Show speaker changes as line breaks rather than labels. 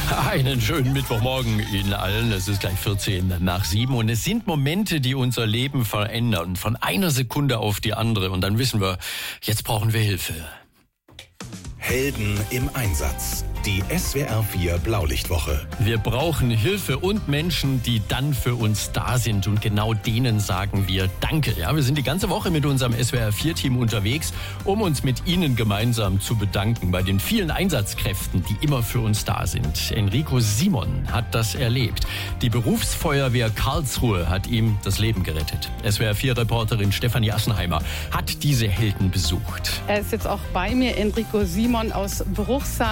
Einen schönen Mittwochmorgen Ihnen allen. Es ist gleich 7:14 und es sind Momente, die unser Leben verändern. Von einer Sekunde auf die andere und dann wissen wir, jetzt brauchen wir Hilfe.
Helden im Einsatz. Die SWR 4 Blaulichtwoche.
Wir brauchen Hilfe und Menschen, die dann für uns da sind. Und genau denen sagen wir Danke. Ja, wir sind die ganze Woche mit unserem SWR 4-Team unterwegs, um uns mit Ihnen gemeinsam zu bedanken bei den vielen Einsatzkräften, die immer für uns da sind. Enrico Simon hat das erlebt. Die Berufsfeuerwehr Karlsruhe hat ihm das Leben gerettet. SWR 4-Reporterin Stefanie Assenheimer hat diese Helden besucht.
Er ist jetzt auch bei mir, Enrico Simon aus Bruchsal.